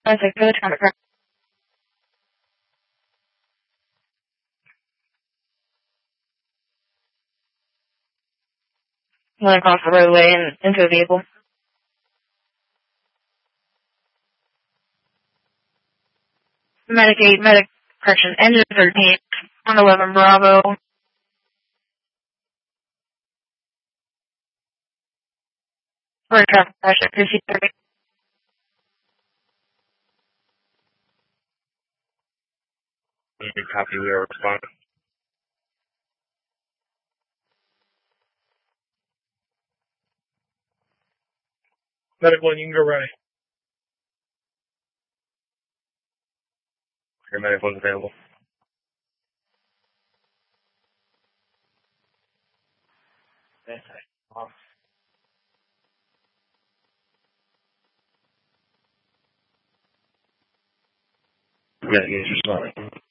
That's a good time. Went across the roadway and into a vehicle. Engine 13, 111 Bravo. For a traffic crash at 5030. Copy, we are responding. Medic 1, you can go ready. Your Medic 1's available. Yeah, he's responding.